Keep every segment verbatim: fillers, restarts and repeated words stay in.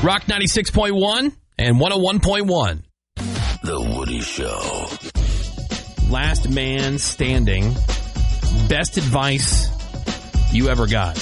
Rock ninety-six point one and one oh one point one. The Woody Show. Last man standing. Best advice you ever got.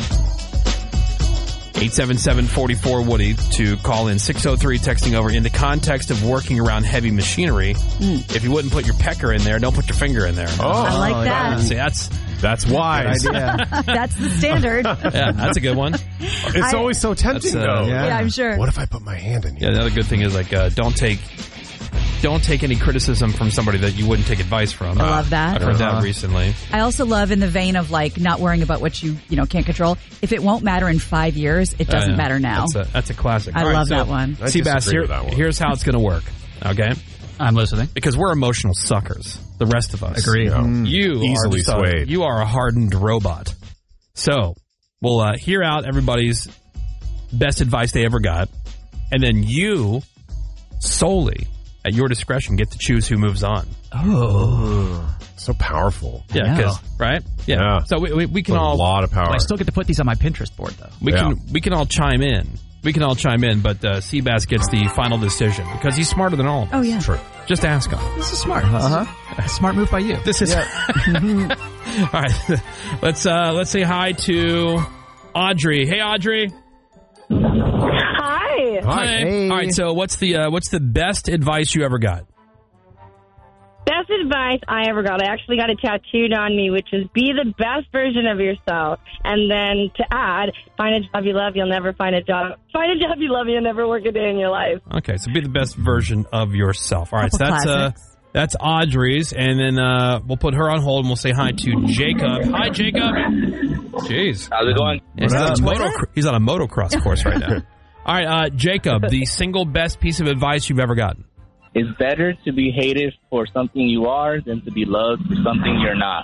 eight seven seven, four four, Woody to call in. six oh three texting over. In the context of working around heavy machinery, mm. if you wouldn't put your pecker in there, don't put your finger in there. Oh, I like that. See, that's that's wise. Good idea. That's the standard. Yeah, that's a good one. It's I, always so tempting, uh, though. Yeah. yeah, I'm sure. What if I put my hand in here? Yeah, another good thing is like uh, don't take don't take any criticism from somebody that you wouldn't take advice from. I love that. I've heard Uh-huh. that recently. I also love in the vein of like not worrying about what you you know can't control. If it won't matter in five years, it doesn't Uh, yeah. matter now. That's a, that's a classic. I All right, love so, that one. I Seabass, disagree here, with that one. here's how it's going to work. Okay, I'm listening. because we're emotional suckers. The rest of us. Agree. Yeah. You Easily are just a- swayed. you are a hardened robot. So we'll uh, hear out everybody's best advice they ever got, and then you solely at your discretion get to choose who moves on. Oh. So powerful. Yeah, know. because right. Yeah. Yeah. So we, we, we can With all a lot of power. I still get to put these on my Pinterest board, though. we Yeah. can we can all chime in. We can all chime in, but uh, Seabass gets the final decision because he's smarter than all of us. Oh yeah. True. Just ask him. This is smart. Uh-huh. Smart move by you. This is all right. Let's uh, let's say hi to Audrey. Hey, Audrey. Hi. Hi. Hey. All right. So what's the uh, what's the best advice you ever got? Best advice I ever got. I actually got it tattooed on me, which is be the best version of yourself. And then to add, find a job you love, you'll never find a job. Find a job you love, you'll never work a day in your life. Okay. So be the best version of yourself. All right. So Couple that's uh, classics. that's Audrey's, and then uh, we'll put her on hold and we'll say hi to Jacob. Hi, Jacob. Jeez. How's it going? He's on, a up? moto, he's on a motocross course right now. All right, uh, Jacob, the single best piece of advice you've ever gotten. It's better to be hated for something you are than to be loved for something you're not.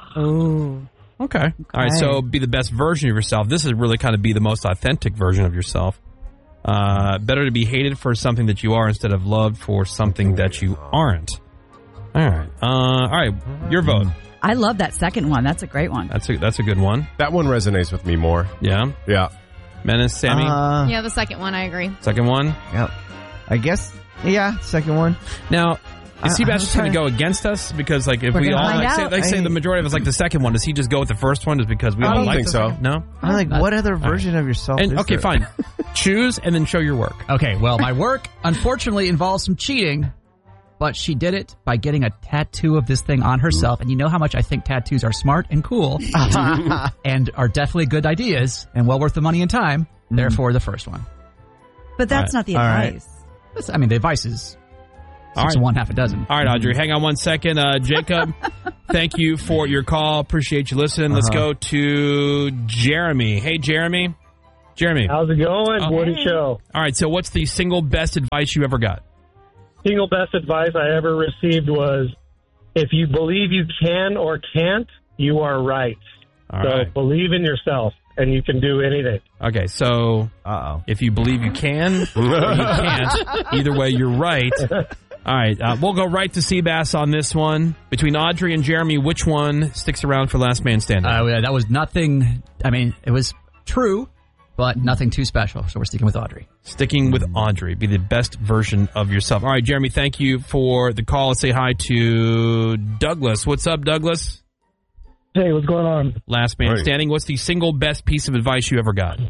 Oh. Okay. All right, so be the best version of yourself. This is really kind of be the most authentic version of yourself. Uh, better to be hated for something that you are instead of loved for something that you aren't. All right. Uh, all right, your vote. I love that second one. That's a great one. That's a that's a good one. That one resonates with me more. Yeah. Yeah. Menace, Sammy, Uh, yeah, the second one, I agree. second one. Yeah. I guess, yeah, second one. Now, I- is Seabass I'm just going to trying- go against us? Because, like, if We're we gonna all, find like, say, out. like say I- the majority of us like the second one, does he just go with the first one just because we I all don't like think the so. second? No? I'm like, what other version of yourself And, is okay, there? fine. Choose and then show your work. Okay, well, my work unfortunately involves some cheating, but she did it by getting a tattoo of this thing on herself. And you know how much I think tattoos are smart and cool and are definitely good ideas and well worth the money and time. Therefore, the first one. But that's All not the All right. advice. That's- I mean, the advice is All six right. of one, half a dozen. All right, Audrey, hang on one second. Uh, Jacob, thank you for your call. Appreciate you listening. Let's go to Jeremy. Hey, Jeremy. Jeremy. How's it going? Oh. Woody Show. All right, so what's the single best advice you ever got? Single best advice I ever received was, if you believe you can or can't, you are right. All so right. believe in yourself, and you can do anything. Okay, so Uh-oh. if you believe you can or you can't, either way, you're right. All right, uh, we'll go right to Seabass on this one. Between Audrey and Jeremy, which one sticks around for last man standing? Uh, yeah, that was nothing. I mean, it was true, but nothing too special. So we're sticking with Audrey. Sticking with Audrey. Be the best version of yourself. All right, Jeremy, thank you for the call. Let's say hi to Douglas. What's up, Douglas? Hey, what's going on? Last man Right. standing. What's the single best piece of advice you ever got?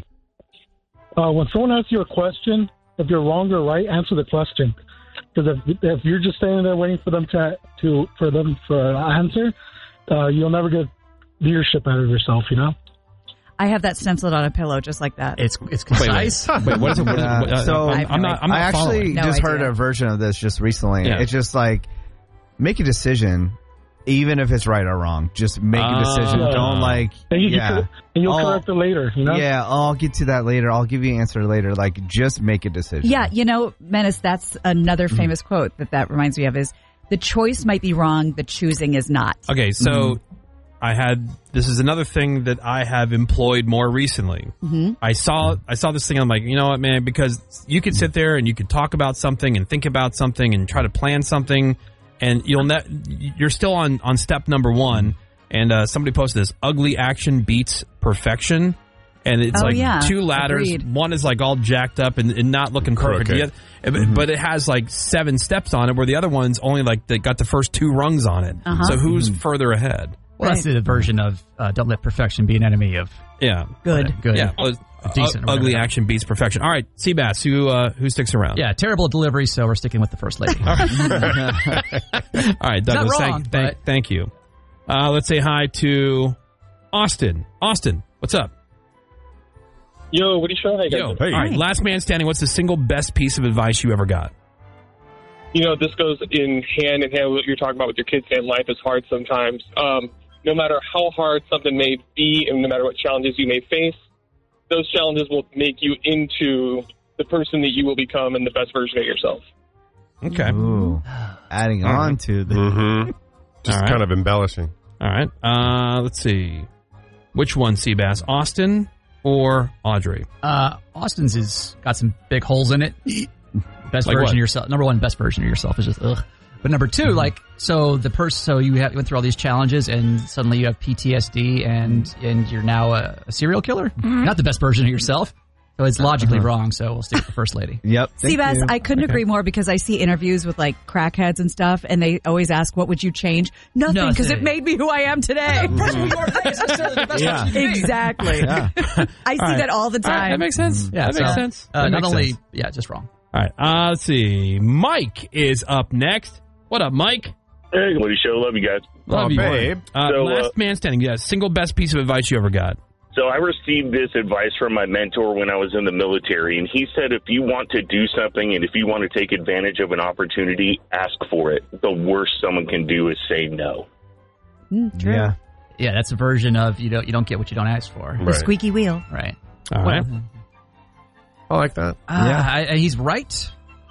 Uh, when someone asks you a question, if you're wrong or right, answer the question. Because if, if you're just standing there waiting for them to, to for them for an answer, uh, you'll never get leadership out of yourself, you know? I have that stenciled on a pillow just like that. It's it's concise. Wait, wait, what is it? What is it? Yeah, What- uh, so- I'm, I'm not. I'm not I actually following. No just heard idea. a version of this just recently. Yeah. It's just like, make a decision, even if it's right or wrong. Just make a decision. Ah. Don't like, And, you yeah. can, and you'll Oh. correct it later, you know? Yeah, I'll get to that later. I'll give you an answer later. Like, just make a decision. Yeah, you know, Menace, that's another famous quote that that reminds me of is, the choice might be wrong, the choosing is not. Okay, so I had this is another thing that I have employed more recently. Mm-hmm. I saw I saw this thing. I'm like, you know what, man? Because you could sit there and you could talk about something and think about something and try to plan something, and you'll ne- you're still on on step number one. And uh, somebody posted this: ugly action beats perfection. and it's Oh, like yeah. two ladders. Agreed. One is like all jacked up and, and not looking perfect. Crooked. The other- Mm-hmm. But it has like seven steps on it, where the other one's only like they got the first two rungs on it. Uh-huh. So who's Mm-hmm. further ahead? Well, that's the version of uh, don't let perfection be an enemy of Yeah, Good. good. yeah. Well, Decent or u- ugly whatever. action beats perfection. All right, Seabass, who uh, who sticks around? Yeah, terrible delivery, so we're sticking with the first lady. All right, Douglas. Not thank, wrong, thank, but- thank you. Uh, let's say hi to Austin. Austin, what's up? Yo, what are you showing? How you guys Yo, doing? all right. Last man standing. What's the single best piece of advice you ever got? You know, this goes in hand in hand with what you're talking about with your kids saying life is hard sometimes. Um, no matter how hard something may be and no matter what challenges you may face, those challenges will make you into the person that you will become and the best version of yourself. Okay. Ooh. Adding on to the. Mm-hmm. Just All right. kind of embellishing. All right. Uh, let's see. Which one, Seabass? Austin or Audrey? Uh, Austin's has got some big holes in it. Best Like version what? of yourself. Number one, best version of yourself is just ugh. But number 2 Mm-hmm. like so the person, so you have, went through all these challenges, and suddenly you have P T S D, and and you're now a, a serial killer. Mm-hmm. Not the best version of yourself. So it's logically Uh-huh. wrong. So we'll stick with the first lady. Yep. thank Seabass, you. I couldn't agree more because I see interviews with like crackheads and stuff, and they always ask, "What would you change?" Nothing, because it Nothing. made me who I am today. Yeah. Exactly. Yeah. I see right. that all the All right, time. that makes sense. Yeah, that so, makes sense. Uh, That not makes only, sense. yeah, just wrong. All right. Uh, let's see. Mike is up next. What up, Mike? Hey, Woody Show. Love you guys. Love Oh, you, babe. Uh, So, last uh, man standing. Yeah, single best piece of advice you ever got. So I received this advice from my mentor when I was in the military, and he said if you want to do something and if you want to take advantage of an opportunity, ask for it. The worst someone can do is say no. Mm, true. Yeah. Yeah, that's a version of you don't you don't get what you don't ask for. The Right. squeaky wheel. Right. All right. I like that. Uh, Yeah. I, and he's right.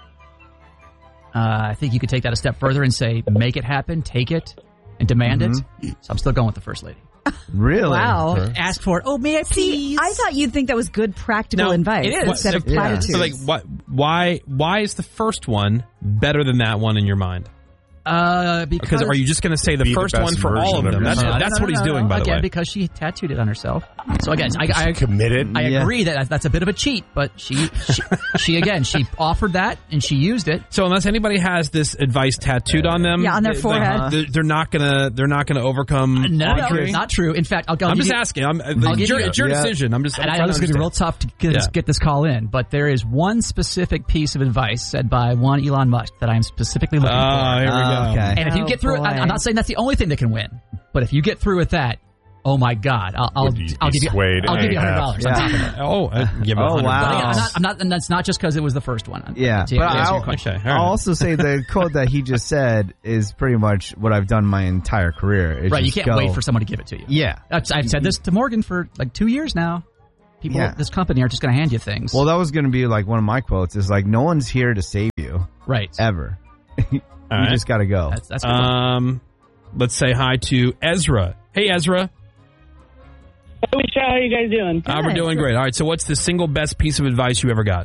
Uh, I think you could take that a step further and say, make it happen, take it, and demand it. So I'm still going with the first lady. Really? Wow. Okay. Ask for it. Oh, may I See, please? I thought you'd think that was good practical No, advice it is. instead of Yeah. platitudes. So, like, what? Why? Why is the first one better than that one in your mind? Uh, because Because are you just going to say the Be the first best one for all of version of them? That's yourself. that's No, what no, he's no, doing, no. by the Again, way. because she tattooed it on herself. So again, I, I, Committed. I Yeah. agree that that's a bit of a cheat, but she, she, she again, she offered that and she used it. So unless anybody has this advice tattooed on them, Yeah, on their they- forehead. like, they're, they're not gonna they're not gonna overcome No, no, Audrey. no, not true. In fact, I'll, I'll I'm give just you, asking. I'm, I'll it's give your, you- it's your Yeah. decision. I'm just. I'm And I trying know it's to going to be real understand. tough to get, this, Yeah. get this call in, but there is one specific piece of advice said by one Elon Musk that I'm specifically looking Oh, for. here we go. Ah, okay. And if you Oh, get through it, boy. I- I'm not saying that's the only thing that can win, but if you get through with that, oh my God, I'll, I'll, Would you I'll be give you, swayed I'll give you a hundred A F? dollars on Yeah. top of it. Oh, I give it Oh, a hundred wow. But again, I'm bucks. not, I'm not, and that's not just because it was the first one. Yeah, To but answer I'll, your question. Okay, all I'll right. also say the quote that he just said is pretty much what I've done my entire career. is Right, you just can't go- wait for someone to give it to you. Yeah. That's, I've said this to Morgan for like two years now. People Yeah. at this company are just going to hand you things. Well, that was going to be like one of my quotes. Is like, no one's here to save you right. ever. you All right. just got to go. That's, that's a good one. Um, let's say hi to Ezra. Hey, Ezra. Hey, Michelle, how you guys doing? Uh, we're doing great. All right. So, what's the single best piece of advice you ever got?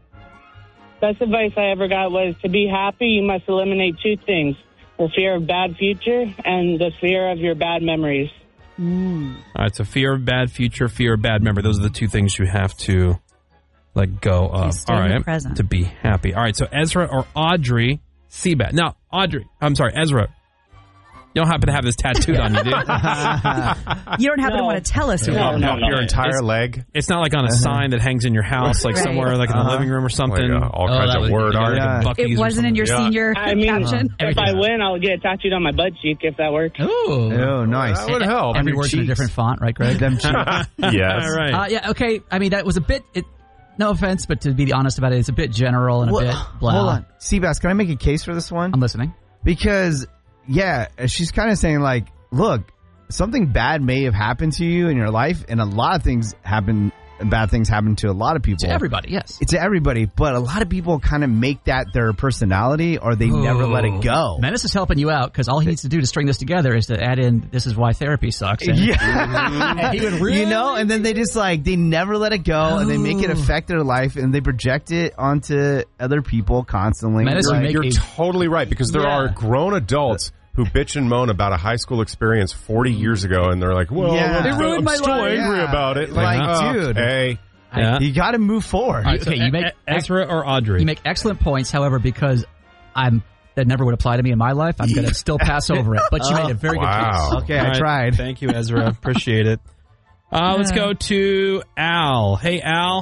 Best advice I ever got was to be happy, you must eliminate two things: the fear of bad future and the fear of your bad memories. All right. So, fear of bad future, fear of bad memory. Those are the two things you have to let go of. stay All in the right. present. To be happy. All right. So, Ezra or Audrey Seabat. Now, Audrey. I'm sorry, Ezra. You don't happen to have this tattooed on you, do you? You don't happen to No. want to tell us who No, it is. no, no. Your entire It's- leg. It's not like on a sign that hangs in your house, like Right. somewhere like in the Uh-huh. living room or something. Like, uh, all Oh, kinds that of would- word Yeah, art. like Yeah. a Buc-ee's It or wasn't in your Yeah. senior I mean, caption. if I win, I'll get it tattooed on my butt cheek if that works. Ooh. Oh, nice. That would help. Every your word's in a cheeks. different font, right, Greg? Them cheeks. Yes. All right. Uh, yeah, okay. I mean, that was a bit, it, no offense, but to be honest about it, it's a bit general and a Well, bit blah. hold on. Seabass, can I make a case for this one? I'm listening. Because, yeah, she's kind of saying, like, look, something bad may have happened to you in your life, and a lot of things happen, bad things happen to a lot of people. To everybody, yes. It's to everybody, but a lot of people kind of make that their personality, or they never let it go. Menace is helping you out because all he needs to do to string this together is to add in, this is why therapy sucks. And, Yeah. and he would really, You know, and then they just like, they never let it go, and they make it affect their life, and they project it onto other people constantly. Menace would Like, make You're a- totally right, because there Yeah. are grown adults who bitch and moan about a high school experience forty years ago, and they're like, well, Yeah. I'm, It ruined I'm my still life. angry Yeah. about it. Like, oh, dude. Hey. Yeah. You got to move forward. All right, okay, you make Ezra or Audrey? You make excellent points. However, because I'm that never would apply to me in my life, I'm going to still pass over it. But you made a very Wow. good case. Okay, All I right. tried. Thank you, Ezra. Appreciate it. Uh, let's go to Al. Hey, Al.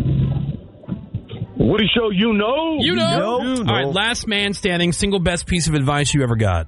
Woody Show, you know. You know. You All know. right, last man standing, single best piece of advice you ever got.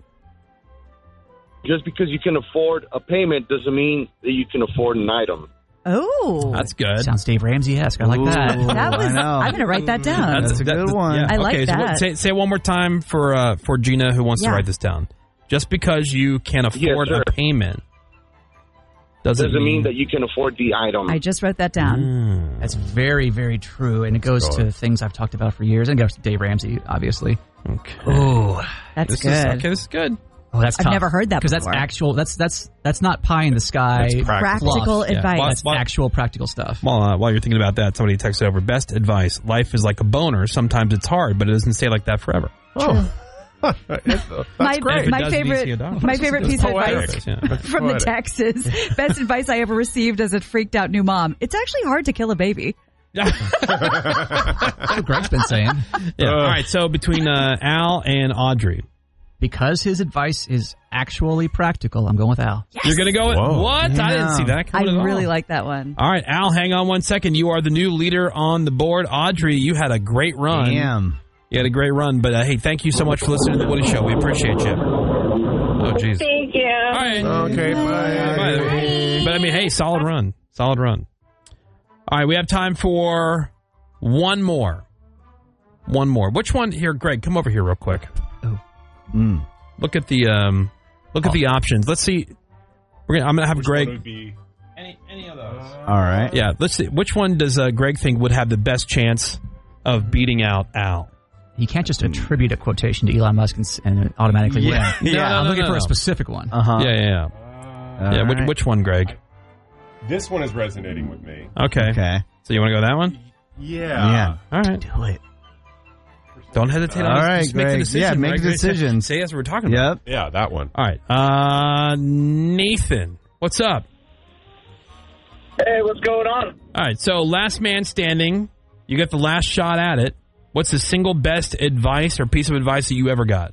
Just because you can afford a payment doesn't mean that you can afford an item. Oh, That's good. Sounds Dave Ramsey-esque. I like that. Ooh, that was. I know. I'm going to write that down. That's a good one. Yeah. I like okay, so what- that. say, say it one more time for uh, for Gina, who wants Yeah. to write this down. Just because you can afford sir. a payment doesn't, Doesn't mean that you can afford the item. I just wrote that down. Mm. That's very, very true. And it goes Good. to things I've talked about for years. And it goes to Dave Ramsey, obviously. Okay. Oh, That's This good. is, okay, this is good. oh that's I've tough. never heard that Because that's before. actual, that's, that's, that's not pie in the sky. That's practical. Practical Yeah. advice. Well, That's well- actual practical stuff. While, uh, while you're thinking about that, somebody texted over best advice. Life is like a boner. Sometimes it's hard, but it doesn't stay like that forever. Oh. my great. my If it does, it needs to get favorite done. my favorite piece of Poetic. advice Yeah. from the Poetic. text is best advice I ever received as a freaked out new mom. It's actually hard to kill a baby. That's what Greg's been saying. Yeah. All right. So between uh, Al and Audrey, Because his advice is actually practical, I'm going with Al. you're going to go with Whoa. what? I didn't see that I coming at all. really like that one. All right, Al, hang on one second. You are the new leader on the board. Audrey, you had a great run. Damn. You had a great run, but uh, hey, thank you so much for listening to the Woody Show. We appreciate you. Oh, jeez. Thank you. All right. Okay, Bye. bye. But I mean, hey, solid run. Solid run. All right, we have time for one more. One more. Which one? Here, Greg, come over here real quick. Mm. Look at the um, look at the options. Let's see. We're gonna, I'm going to have Greg. Any, any of those. All right. Yeah, let's see. Which one does uh, Greg think would have the best chance of beating out Al? You can't just attribute a quotation to Elon Musk and, s- and automatically Yeah. win. No, no, I'm no, looking no, for no. a specific one. Uh-huh. Yeah, yeah, yeah. All yeah, which, right. which one, Greg? This one is resonating with me. Okay. Okay. So you want to go that one? Yeah. Yeah. All right. Do it. Don't hesitate. All on it. right, Just make the Greg. decision. Yeah, make Greg. the decision. Say that's what we're talking about. Yep. Yeah, that one. All right. Uh, Nathan, what's up? Hey, what's going on? All right. So last man standing. You get the last shot at it. What's the single best advice or piece of advice that you ever got?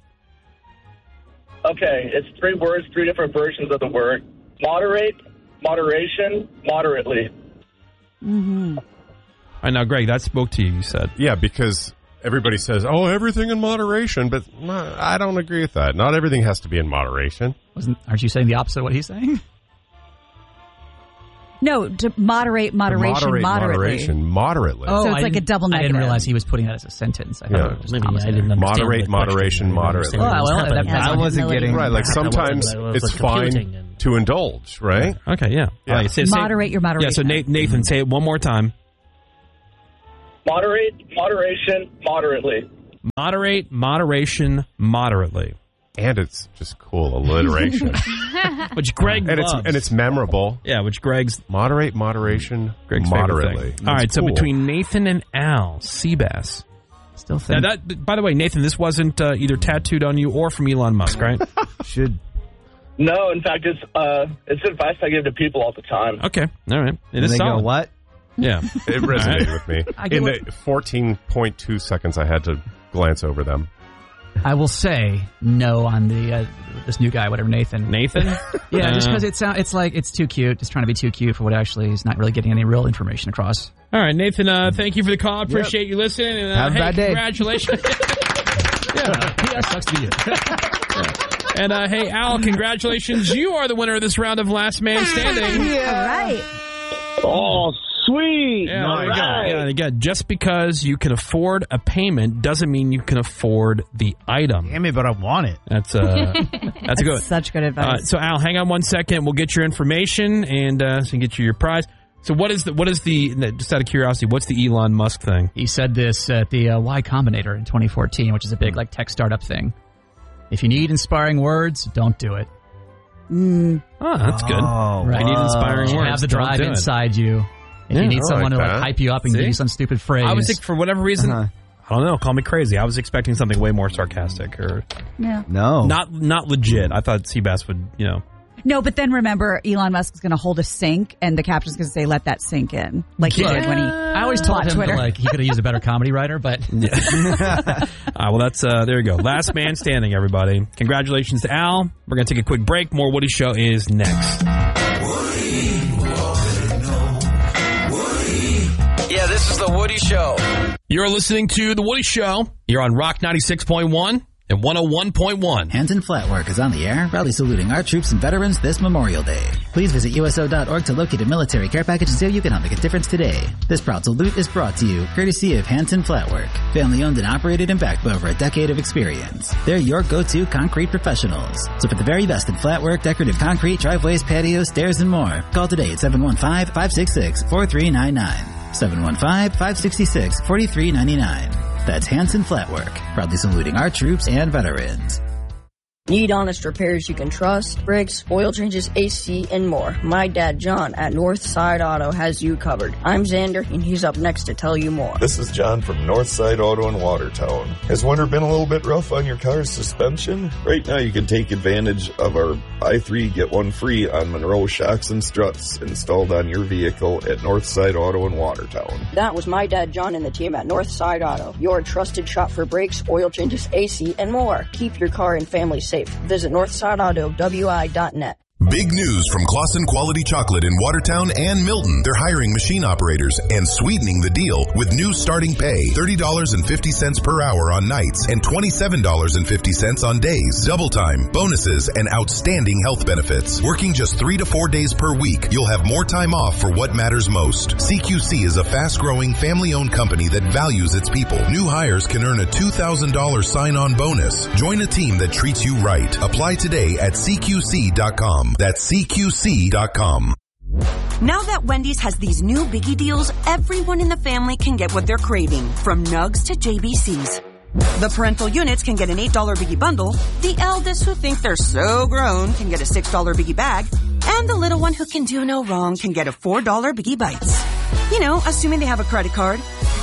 Okay, it's three words, three different versions of the word. Moderate, moderation, moderately. Mm-hmm. All right, now, Greg, that spoke to you, you said. Yeah, because everybody says, oh, everything in moderation, but no, I don't agree with that. Not everything has to be in moderation. Wasn't? Aren't you saying the opposite of what he's saying? No, to moderate, moderation, Moderate, moderately. moderation, moderately. So it's I like a didn't- double I negative. didn't realize he was putting that as a sentence. I Yeah. thought it was just Maybe I opposite. didn't understand Moderate, the question. moderation, I didn't moderately. understand what Oh, was well, happening. that- I wasn't getting Right, like That wasn't- sometimes that was it's fine confusing and- to indulge, right? Okay, yeah. Yeah. All right, say- say- Moderate your moderation. Yeah, so Nate, Nathan, say it one more time. Moderate, moderation, moderately. Moderate, moderation, moderately. And it's just cool alliteration. Which Greg and it's loves. and it's memorable. Yeah, which Greg's Moderate, moderation, Greg's favorite moderately. thing. All right, That's so cool. between Nathan and Al, Seabass. Still Now think. that, by the way, Nathan, this wasn't uh, either tattooed on you or from Elon Musk, right? Should. No, in fact, it's uh, it's advice I give to people all the time. Okay, all right. It And is they solid. go, what? Yeah. It resonated with me. I get In what- the fourteen point two seconds I had to glance over them. I will say no on the uh, this new guy, whatever Nathan. Nathan? Yeah, just Uh, because it sound, it's like it's too cute, just trying to be too cute for what actually is not really getting any real information across. All right, Nathan, uh, thank you for the call. Appreciate you listening. And, uh, Have a hey, bad day. Congratulations. Yeah, yeah, sucks to be you. And uh, hey, Al, congratulations. You are the winner of this round of Last Man Standing. All right. Oh, sweet. Yeah, All there you go. right. Yeah, again, just because you can afford a payment doesn't mean you can afford the item. Damn it, but I want it. That's uh, that's a good. Such good Uh, advice. so Al, hang on one second. We'll get your information and uh, so we can get you your prize. So what is the what is the just out of curiosity? What's the Elon Musk thing? He said this at the uh, Y Combinator in twenty fourteen, which is a big like tech startup thing. If you need inspiring words, don't do it. Mm. Oh, that's good. Oh, Right. I need inspiring You words. have the Don't drive do it. inside you. If Yeah, you need I someone like to like that. hype you up and See? give you some stupid phrase, I was thinking for whatever reason, Uh-huh. I don't know. Call me crazy. I was expecting something way more sarcastic or Yeah. No. not not legit. I thought Seabass would, you know. No, but then remember, Elon Musk is going to hold a sink, and the captain's going to say, "Let that sink in," like he Yeah. did when he. I always told bought him Twitter. that, like he could have used a better comedy writer, but Yeah. uh, well, that's uh, there you go. Last man standing, everybody. Congratulations to Al. We're gonna take a quick break. More Woody Show is next. Yeah, this is the Woody Show. You're listening to the Woody Show. You're on Rock ninety-six point one. And one oh one point one. Hanson Flatwork is on the air, proudly saluting our troops and veterans this Memorial Day. Please visit U S O dot org to locate a military care package so you can help make a difference today. This proud salute is brought to you courtesy of Hanson Flatwork, family owned and operated and backed by over a decade of experience. They're your go-to concrete professionals. So for the very best in flatwork, decorative concrete, driveways, patios, stairs, and more, call today at seven one five, five six six, four three nine nine. seven one five, five six six, four three nine nine. That's Hanson Flatwork, proudly saluting our troops and veterans. Need honest repairs you can trust? Brakes, oil changes, A C, and more. My dad, John, at Northside Auto has you covered. I'm Xander, and he's up next to tell you more. This is John from Northside Auto in Watertown. Has winter been a little bit rough on your car's suspension? Right now you can take advantage of our buy three, get one free on Monroe shocks and struts installed on your vehicle at Northside Auto in Watertown. That was my dad, John, and the team at Northside Auto, your trusted shop for brakes, oil changes, A C, and more. Keep your car and family safe. Visit northside auto w i dot net. Big news from Claussen Quality Chocolate in Watertown and Milton. They're hiring machine operators and sweetening the deal with new starting pay, thirty dollars and fifty cents per hour on nights and twenty-seven dollars and fifty cents on days. Double time, bonuses, and outstanding health benefits. Working just three to four days per week, you'll have more time off for what matters most. C Q C is a fast-growing, family-owned company that values its people. New hires can earn a two thousand dollars sign-on bonus. Join a team that treats you right. Apply today at C Q C dot com. That's C Q C dot com. Now that Wendy's has these new biggie deals, everyone in the family can get what they're craving, from nugs to J B Cs. The parental units can get an eight dollar biggie bundle, the eldest who think they're so grown can get a six dollar biggie bag, and the little one who can do no wrong can get a four dollar biggie bites. You know, assuming they have a credit card.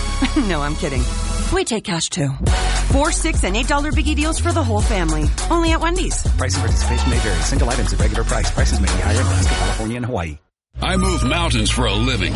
No, I'm kidding. We take cash too. Four, six, and eight dollar biggie deals for the whole family. Only at Wendy's. Price and participation may vary. Single items at regular price. Prices may be higher in Alaska, California, and Hawaii. I move mountains for a living.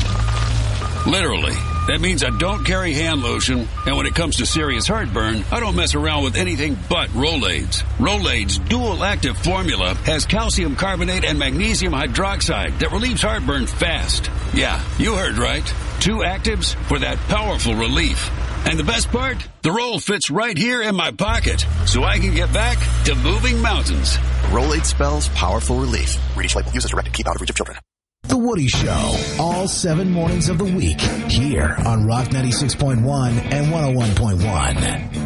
Literally. That means I don't carry hand lotion, and when it comes to serious heartburn, I don't mess around with anything but Rolaids. Rolaids' dual-active formula has calcium carbonate and magnesium hydroxide that relieves heartburn fast. Yeah, you heard right. Two actives for that powerful relief. And the best part? The roll fits right here in my pocket, so I can get back to moving mountains. Rolade spells powerful relief. Read each label. Use as directed. Keep out of reach of children. The Woody Show, all seven mornings of the week, here on Rock ninety-six point one and one oh one point one.